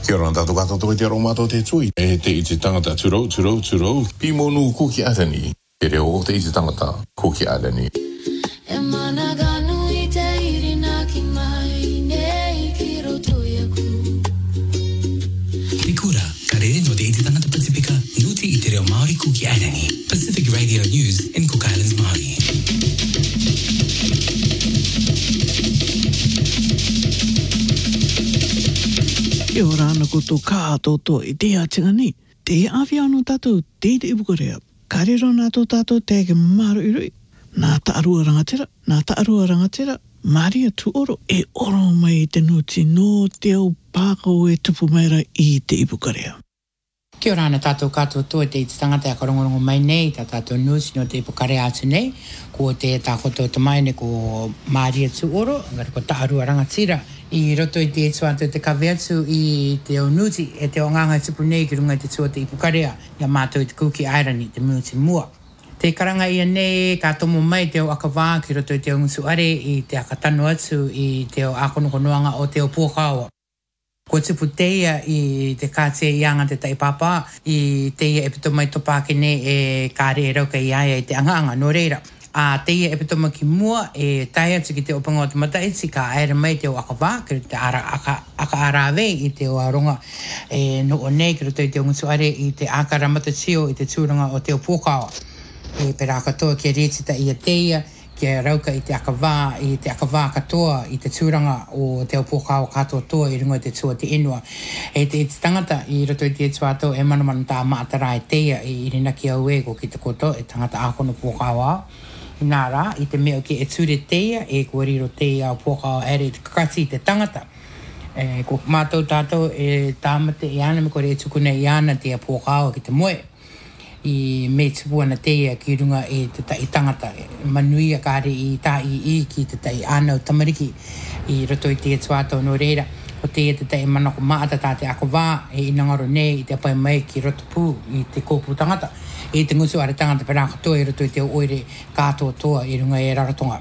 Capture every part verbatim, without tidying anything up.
Kia ora tātou katoa te aro mātou te tui. E te i te tangata turou, turou, turou. Pi monu kuki arani. Ke reo o te i te tangata kuki arani. E mana ganu I te irina ki mai nei ki roto iaku. Pikura, ka re no te i te tangata Pasifika, nuti I te reo Māori kuki arani. Pacific Radio News in Cook Islands, Māori. Kia ora ana koutou kātoto I te atinga ni. Te awhi anō tātou te te ipukorea. Ka rero nātou tātou te ke maro irui. Nā taarua rangatira, nā taarua rangatira. Maria tuoro e oro mai te nuti no te au pākau e tupu maira I te ipukorea. Kia ora ana tātou kātoto te i te tangata a karongorongo mai nei, tā tātou nusi no te ipukarea atu nei. Ko te tākoto te mai ne ko Maria tuoro, ngari ko taarua rangatira. I roto I te etu atu te kawe atu I te o nuti e te o nganga tupu nei ki runga te tua te ipukarea ia mātou I te kuki airani te muti mua. Te karanga ia nei ka tomo mai te o akawā ki roto I te o ngusu are I te akatano atu I te o akonokonoanga o te o puakawa. Ko tupu teia I te kātea ianga te taipapa I teia e pito mai topa ke nei e kāre e rauka I aia I te anganga no reira. A teia e pitoma ki mua e tai atu ki te opanga o te mataiti ka aere mai te o akawā, ki te ara, aka, aka arawe I te o aronga e no o nei, ki roto I te o ngutuare I te akara matatio I te tūranga o te o pōkawa. E pera katoa ki rētita I a teia, ki a rauka I te akawā, I te akawā katoa I te tūranga o te o pōkawa katoa toa I runga te tua te inua. E te, te tangata I roto I te tuato e manamana tā maatara e teia I irina ki au e ko ki te koto e tangata akono pōkawa. Nā rā, I te mea ki e ture teia, e kua riro teia o pōkao ere te kakati te tangata. E, ko mātou tātou e tāmate I ana me kore e tukuna I ana te a pōkao ki te moe. I me tupuana teia ki runga e te tai tangata. Manuia kāre I tā I I ki te tai ana o tamariki I roto I te tuato no reira. O teia te tai manako maata tā te akawā e inangaro nei I te apai mai ki roto pū I te kōpū tangata. E te ngusu are tangata pera katoa I roto I te oire kātoa toa I runga e raratonga.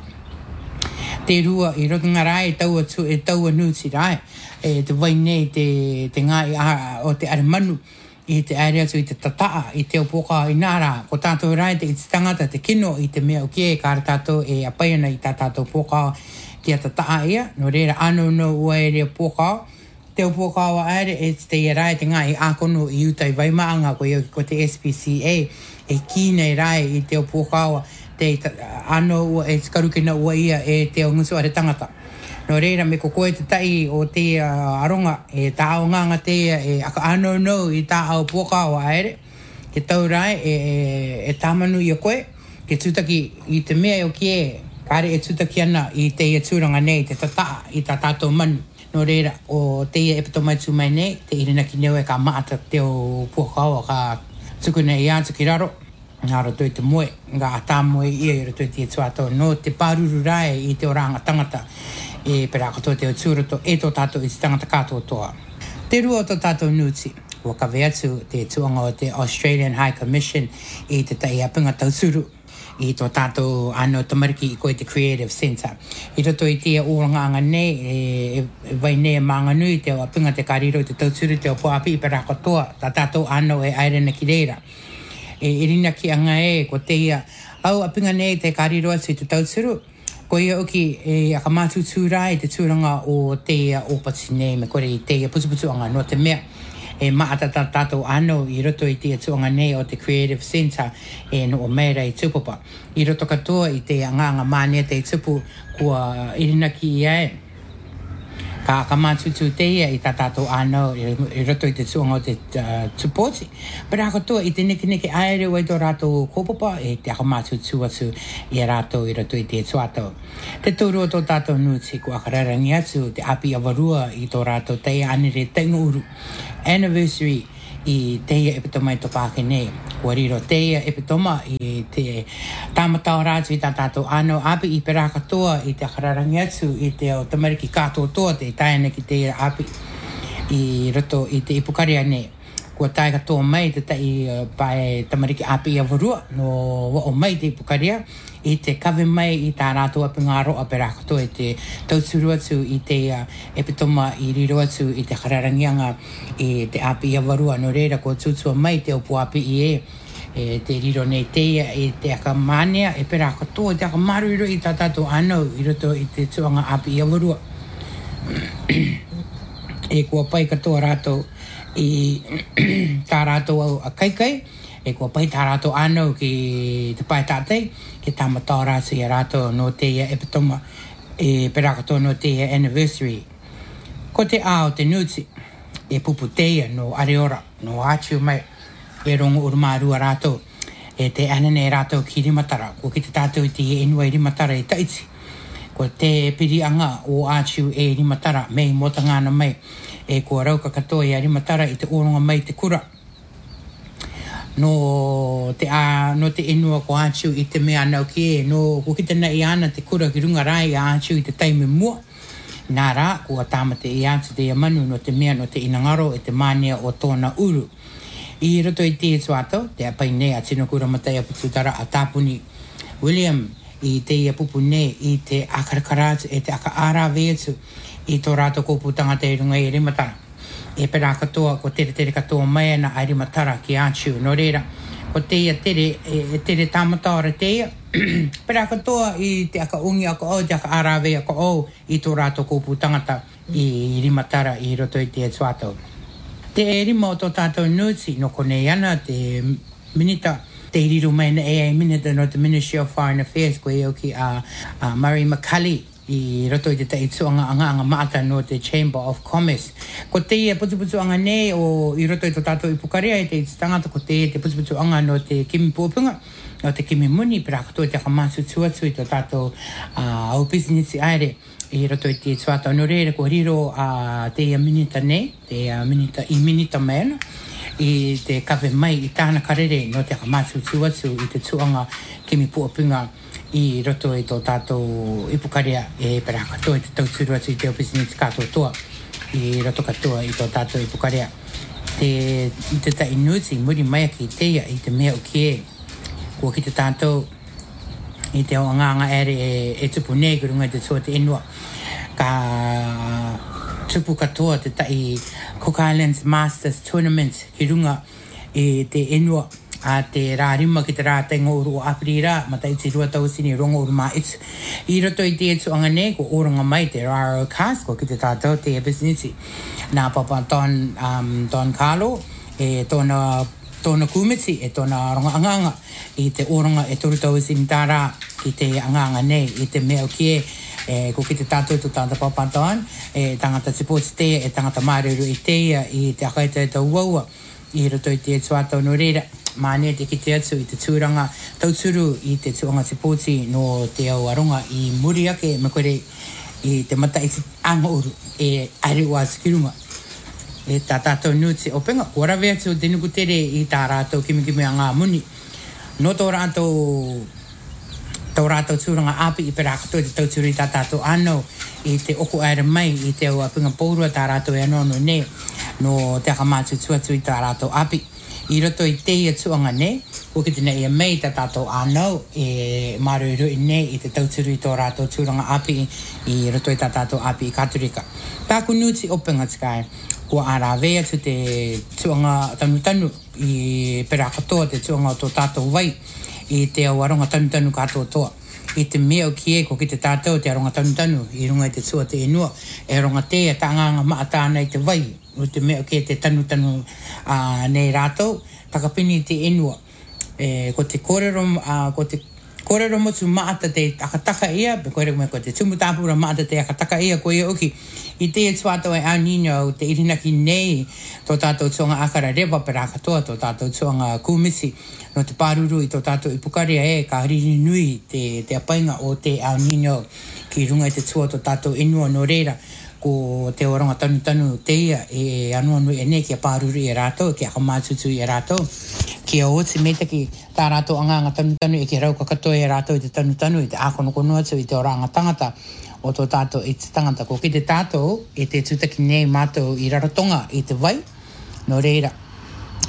Te rua I rotunga rai taua, tu, e taua nuti rai. E te vai nei te, te ngai a, o te are manu I te aere atu I te tataa I te opoka I nara. Ko tātou rai te I te tangata te kino I te mea o kie kāra tātou e apaiana I tā tātou poka ki a tataa ia. No reira anu no ua e rea poka. Te opokawa aere e te rai te ngai akono I utai vaimaanga ko, ko te S P C A e ki nei rai I te opokawa te ano ua e skarukina ua ia e te o ngusu are tangata. No reira me ko koe te tai o te uh, aronga e tā ao nganga te e aka ano no I tā ao opokawa aere. Ke tau rai e, e, e tāmanu I a koe ke tūtaki I te mea o kie kāre e tūtaki ana I te ia tūranga nei te tata I tā tātou manu. No reira, o teia e pito mai tū mai nei, te irina ki neu e ka maata te o puakaua ka tukuna I ātu ki raro. Ngā roto I te moe, ngā tā moe ia I roto I te tuato. No te pāruru rai I te oranga tangata e pera katoa te o tūroto e tō tātou I te tangata kātoa toa. Te rua o tō tātou nuti, ua kawe atu te tuanga o te Australian High Commission I te tai apinga tausuru. I tō tātou ano tamariki I koe te Creative Centre. I roto I tia oranganga nei, e, e vai nei maanga nui te o apinga te kariro te tauturu te o poapi I pera katoa, tā tātou ano e airena ki reira. E irina ki anga e, ko teia, au apinga nei te kariro atu I te tauturu, ko ia oki e akamatu tūrai te tūranga o teia opati nei, me kore I teia putuputu anga no te mea. E maata tātou ano I roto I te tuanga nei o te Creative Centre e no o meira I tupapa. I roto katoa I te anganga mānia te tupu kua irina ki ia e. Ka kamatutu teia I tā tātou ano I roto I te tuanga o te uh, tupoti. Pera katoa I te niki niki aere wai tō rātou kōpapa e te akamatutu atu I a rātou I roto I te tuato. Te tūrua tō tātou nuti kua kararangi atu te api awarua I tō rātou teia anere tengu uru. Anniversary I teia epitomai to pāke nei. Kua riro teia epitoma I te tāmatau rātu I tā tātou ano api I pera katoa I te akararangi atu I te o tamariki kātoa toa te taina ki teia api I roto I te ipukarea nei. Kua tai katoa mai te tai uh, pae tamariki api awarua no wa o mai te ipukarea i te kawe mai i tā rātou api ngāro a pera katoa i te tauturu atu i te uh, epitoma i riro atu i te kararangianga i te api awarua no reira ko tutua mai te opu api i e e te riro nei teia i te aka manea e pera katoa te aka maruro i tā tātou anau i roto i te tuanga api i awarua e kua pai katoa rātou i tā rātou au a kaikai e kua pai tā rātou anau ki te pai tātei ki tā matau rātou i rātou no teia epitoma e pera katoa no teia anniversary ko te ao te nuti e pupu teia no areora no ātiu mai e rongo urumārua rātou e te anane rātou ki rimatara ko ki te tātou i te enua i rimatara i taiti ko te pirianga o ātiu e rimatara mei motangana mai e kua rauka katoa i a rimatara i te oronga mai te kura no te a no te enua ko ātiu i te mea nau ki e no ko ki te nei ana te kura ki runga rai a ātiu i te taime mua nā rā kua tāmate i ātu te manu no te mea no te inangaro e te mānea o tōna uru i roto i te tuato te apai nei a tino kura matai a pututara a tāpuni William i te ia pupu nei i te akarakaratu e te aka ara veetu i tō rātou kōpū tangata i runga i rimatara. E pera katoa ko tere tere katoa mai na a rimatara ki ātiu no reira. Ko te ia tere, e tere tāmataora te ia. Pera katoa i te aka ungi ako au, te aka arawe ako au i tō rātou kōpū tangata i rimatara i roto i te tuatau. Te e rima o tō tātou nuti no konei ana te minita te iriru mai na A I minita no te Ministry of Foreign Affairs ko e o ki a, a Murray McCully i roto i te taituanga anga anga maata no te Chamber of Commerce. Ko te ia putuputu anga nei o i roto i tō tātou i Pukarea i te tangata ko te te putuputu anga no te Kimi Pōpunga no te Kimi Muni pera katoa te akamasu tuatu i tō tātou uh, au business aere i roto i te tuata no reira ko riro uh, te ia minita nei te uh, minita i minita mena i te kawe mai i tāna karere no te akamasu tuatu i te tuanga Kimi Pōpunga i roto i tō tātou ipukarea e pera katoa i te tauturu atu i te business katoa toa i roto katoa i tō tātou ipukarea te, i te tai nuti muri mai ki teia i te mea o ki e kua ki te tātou i te o nganga ere e, e tupu nei ki runga i te tua te enua ka tupu katoa te tai Cook Islands Masters Tournament ki runga i te enua a te rārima ki te rātenga uru o Apirira, mata i te rua tausini rongo uru mā itu. I roto i te etu anga nei, ko oranga mai te R O Cast, ko ki te tātou te e businessi. Nā papa Don, um, Don Carlo, e tōna, tōna kumiti, e tōna ronga anganga, i te oranga e toru tausini tā rā, ki te anganga nei, i te mea o kie, e ko ki te tātou tu tāta papa Don, e tangata tipoti te, e tangata māreru i teia, i te akaita e tau waua, i roto i te tuatau no reira. Māne te ki te atu i te tūranga tauturu i te tuanga tipoti no te au aronga i Muriake me kore i te mata i te anga uru e arewa skirunga. E tā tātou nuti o penga, ora vea tu te nuku tere i tā rātou kimi kimi a ngā muni. No tō rātou tō rātou tūranga api i pera katoa te tauturu i tā tātou anō i te oko aere mai i te au apinga pōrua tā rātou e anō no ne no te akamātu tuatu i tā rātou api. I roto i te ia tuanga nei, ko ki te nei ia mei ta tātou ānau e maruru i nei i te tauturu i tō rātou tūranga api i roto i tā tātou api i Katurika. Tāku nuti openga tikai, ko ārawea tu te tuanga tanu tanu i pera katoa te tuanga o tō tātou wai i te awaronga tanu tanu katoa toa. I te mea o kie ko ki te tātou te aronga tanu tanu i runga i te tua te enua e ronga te e tānganga maatāna i te wai o te mea o kie te tanu tanu uh, nei rātou takapini te enua e, ko te kōrero uh, ko te kōrero motu maata te akataka ia pe koere me ko te tumutāpura maata te akataka ia ko ia oki i te e tuatau e au nino o te irinaki nei tō tātou tuanga akara rewa pera katoa tō tātou tuanga kumisi no te pāruru i tō tātou i Pukarea e ka hariri nui te, te apainga o te au nino ki runga i te tua tō tātou inua no reira ko te oronga tanu tanu te ia e anua nui e ne ki a pāruru i rātou ki a kamātutu i rātou ki a oti me te ki tā rātou anganga tanu tanu e ki rauka katoa i rātou i te tanu tanu i te ākono kono atu i te oranga tangata o tō tātou i te tangata ko ki te tātou e te tutaki nei mātou i rarotonga i te vai no reira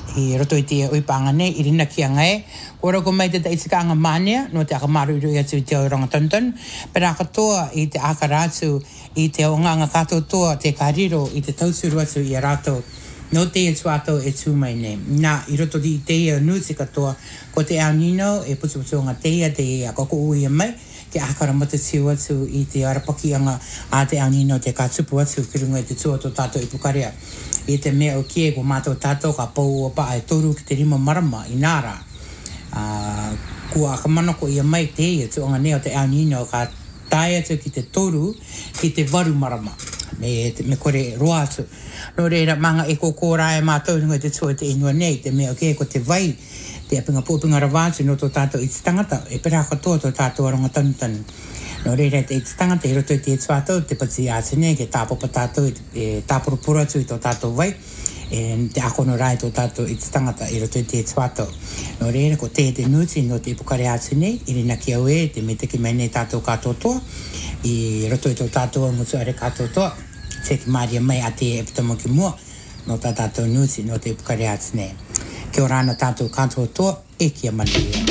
I roto i te uipanga nei, i rina ki angai. Kora ko mai te te itika anga mānea, no te akamaru i rui atu i te auranga tantan. Pera katoa i te akaratu, i te onganga kato toa, te kariro, i te tausuru atu i a rātou. No te e tuato e tū mai nei. Nā, i roto di te e nuti katoa, ko te ao nino, e putu putu ngā te ia, te ia koko ui a mai, te akara matatiu atu i te arapakianga a te ao nino, te kātupu atu, ki runga i te tuato tātou i pukarea. I te mea o kie, ko mātou tātou ka pou o pa ai toru ki te rima marama i nāra. Uh, kua ka manako i a mai te ia, tu anga neo te ao nino, ka tai atu ki te toru, ki te waru marama. Me, me kore roa atu. No reira manga e ko kōrā e mātou runga te tua te inua nei, te mea o kie, ko te vai, te apinga pōpinga rawātu no tō tātou i te tangata, e pera katoa tō tātou aronga tanutanu. No reira te i te tangata, i roto i te e tuatou, te pati ātu nei, ke tāpopa tātou, e tāporopura atu i tō tātou vai, e te akono rai tō tātou i te tangata, i roto i te e tuatou. No reira, ko te te nuti, no te ipukare ātu nei, i rina ki au e, te me te ki mai nei tātou kātou toa, i roto i tō tātou ngutu are kātou toa, te ki māria mai a te e pitamo ki mua, no tā tātou nuti, no te ipukare ātu nei. Kia ora ana tātou kātou toa, e kia manuia.